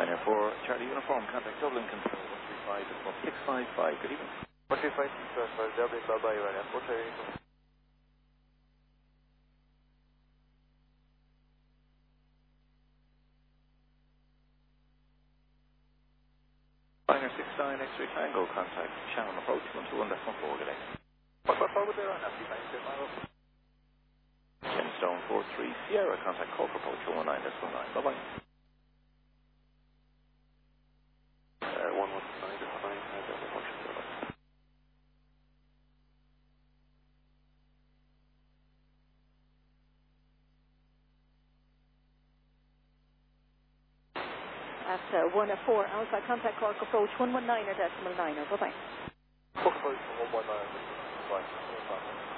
119er for Charlie Uniform, contact Dublin Control 135.655. Good evening. 135.655, Dublin, bye-bye, right now. 430. Liner 69, X-ray Tango, contact Shannon approach 121.4, good day. What's forward there on that? Gemstone 43, Sierra, contact Cork approach 119.9, bye-bye. 119.9, function, bye-bye. At 104 Alpha, contact Cork approach 119.9, bye-bye. Cork approach 119, bye-bye.